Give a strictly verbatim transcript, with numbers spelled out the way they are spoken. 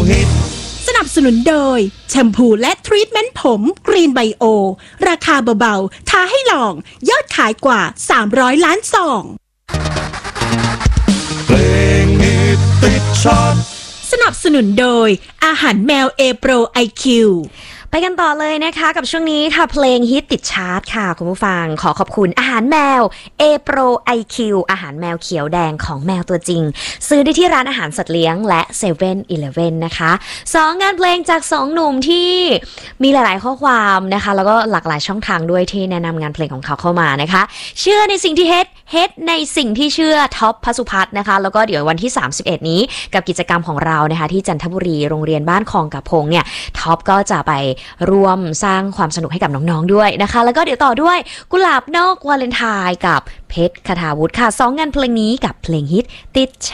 ฮิตสนับสนุนโดยแชมพูและทรีทเมนต์ผมกรีนไบโอราคาเบาๆท้าให้ลองยอดขายกว่าสามร้อยล้านซองเพลงฮิตติดชาร์ตสนับสนุนโดยอาหารแมว A Pro ไอ คิวไปกันต่อเลยนะคะกับช่วงนี้ค่ะเพลงฮิตติดชาร์ตค่ะคุณผู้ฟังขอขอบคุณอาหารแมว A Pro ไอ คิว อาหารแมวเขียวแดงของแมวตัวจริงซื้อได้ที่ร้านอาหารสัตว์เลี้ยงและ เซเว่น อีเลฟเว่น นะคะสองงานเพลงจากสองหนุ่มที่มีหลายๆข้อความนะคะแล้วก็หลากหลายช่องทางด้วยที่แนะนำงานเพลงของเขาเข้ามานะคะเชื่อในสิ่งที่เฮ็ดเฮ็ดในสิ่งที่เชื่อท็อปพสุพัฒน์นะคะแล้วก็เดี๋ยววันที่สามสิบเอ็ดนี้กับกิจกรรมของเรานะคะที่จันทบุรีโรงเรียนบ้านคลองกะพงเนี่ยท็อปก็จะไปร่วมสร้างความสนุกให้กับน้องๆด้วยนะคะแล้วก็เดี๋ยวต่อด้วยกุหลาบนอกวาเลนไทน์กับเพชรคทาวุฒิค่ะสองงานเพลงนี้กับเพลงฮิตติด